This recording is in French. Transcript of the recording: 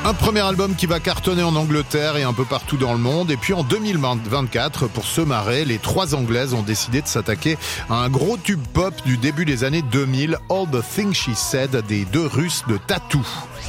Un premier album qui va cartonner en Angleterre et un peu partout dans le monde. Et puis en 2024, pour se marrer, les 3 Anglaises ont décidé de s'attaquer à un gros tube pop du début des années 2000, All the Things She Said, des 2 Russes de Tattoo.